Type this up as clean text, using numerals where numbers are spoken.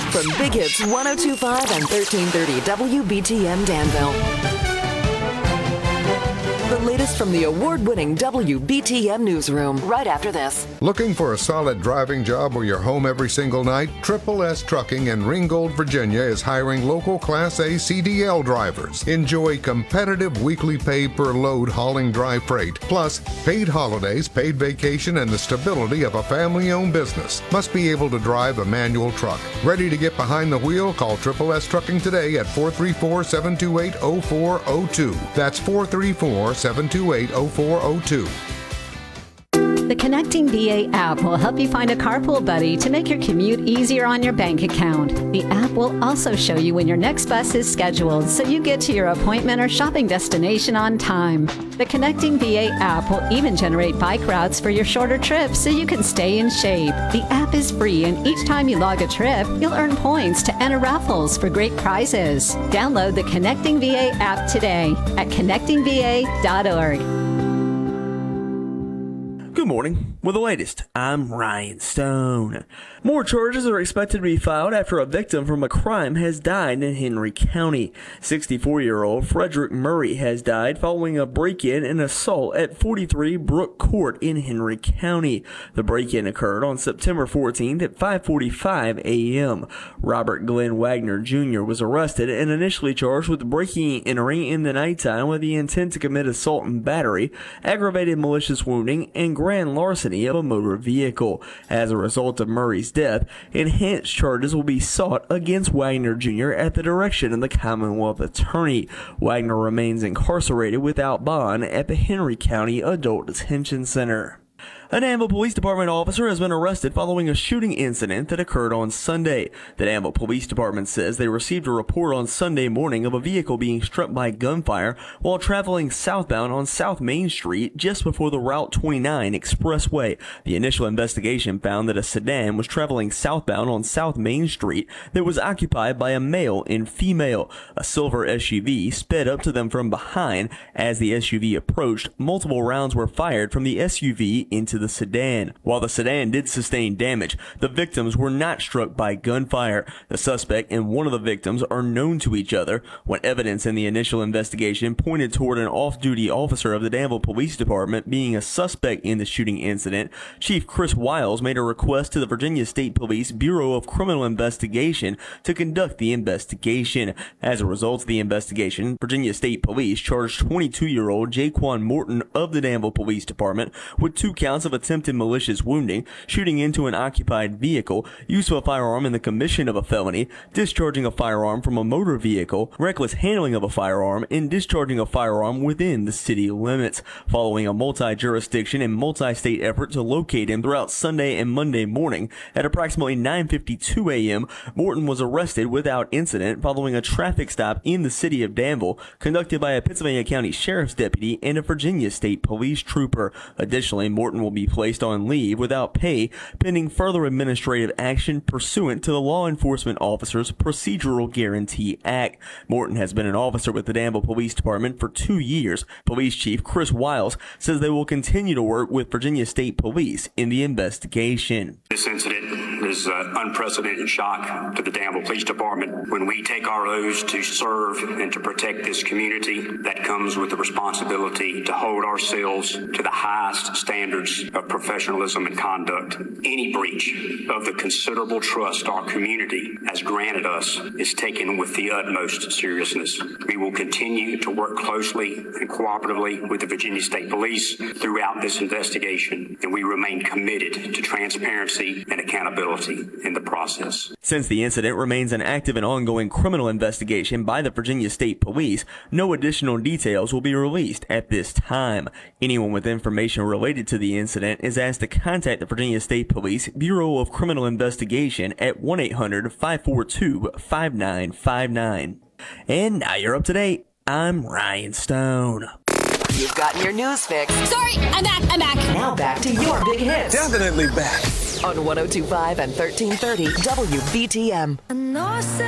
From Big Hits 102.5 and 1330 WBTM Danville. The latest from the award-winning WBTM newsroom right after this. Looking for a solid driving job where you're home every single night? Triple S Trucking in Ringgold, Virginia is hiring local Class A CDL drivers. Enjoy competitive weekly pay per load hauling dry freight, plus paid holidays, paid vacation, and the stability of a family-owned business. Must be able to drive a manual truck. Ready to get behind the wheel? Call Triple S Trucking today at 434-728-0402. That's 434-728-0402. The Connecting VA app will help you find a carpool buddy to make your commute easier on your bank account. The app will also show you when your next bus is scheduled so you get to your appointment or shopping destination on time. The Connecting VA app will even generate bike routes for your shorter trips so you can stay in shape. The app is free, and each time you log a trip, you'll earn points to enter raffles for great prizes. Download the Connecting VA app today at connectingva.org. Good morning. With the latest, I'm Ryan Stone. More charges are expected to be filed after a victim from a crime has died in Henry County. 64-year-old Frederick Murray has died following a break-in and assault at 43 Brook Court in Henry County. The break-in occurred on September 14th at 5:45 a.m. Robert Glenn Wagner Jr. was arrested and initially charged with breaking and entering in the nighttime with the intent to commit assault and battery, aggravated malicious wounding, and grand larceny of a motor vehicle. As a result of Murray's death, enhanced charges will be sought against Wagner Jr. at the direction of the Commonwealth Attorney. Wagner remains incarcerated without bond at the Henry County Adult Detention Center. A Danville Police Department officer has been arrested following a shooting incident that occurred on Sunday. The Danville Police Department says they received a report on Sunday morning of a vehicle being struck by gunfire while traveling southbound on South Main Street just before the Route 29 expressway. The initial investigation found that a sedan was traveling southbound on South Main Street that was occupied by a male and female. A silver SUV sped up to them from behind. As the SUV approached, multiple rounds were fired from the SUV into the sedan. While the sedan did sustain damage, the victims were not struck by gunfire. The suspect and one of the victims are known to each other. When evidence in the initial investigation pointed toward an off-duty officer of the Danville Police Department being a suspect in the shooting incident, Chief Chris Wiles made a request to the Virginia State Police Bureau of Criminal Investigation to conduct the investigation. As a result of the investigation, Virginia State Police charged 22-year-old Jaquan Morton of the Danville Police Department with 2 counts of attempted malicious wounding, shooting into an occupied vehicle, use of a firearm in the commission of a felony, discharging a firearm from a motor vehicle, reckless handling of a firearm, and discharging a firearm within the city limits. Following a multi-jurisdiction and multi-state effort to locate him throughout Sunday and Monday morning, at approximately 9:52 a.m., Morton was arrested without incident following a traffic stop in the city of Danville conducted by a Pennsylvania County Sheriff's deputy and a Virginia State Police trooper. Additionally, Morton will be placed on leave without pay pending further administrative action pursuant to the Law Enforcement Officers Procedural Guarantee Act. Morton has been an officer with the Danville Police Department for 2 years. Police Chief Chris Wiles says they will continue to work with Virginia State Police in the investigation. This incident is an unprecedented shock to the Danville Police Department. When we take our oaths to serve and to protect this community, that comes with the responsibility to hold ourselves to the highest standards of professionalism and conduct. Any breach of the considerable trust our community has granted us is taken with the utmost seriousness. We will continue to work closely and cooperatively with the Virginia State Police throughout this investigation, and we remain committed to transparency and accountability in the process. Since the incident remains an active and ongoing criminal investigation by the Virginia State Police, no additional details will be released at this time. Anyone with information related to the incident is asked to contact the Virginia State Police Bureau of Criminal Investigation at 1-800-542-5959. And now you're up to date. I'm Ryan Stone. You've gotten your news fix. Sorry, I'm back. Now back to your big hits. Definitely back. On 102.5 and 1330 WBTM.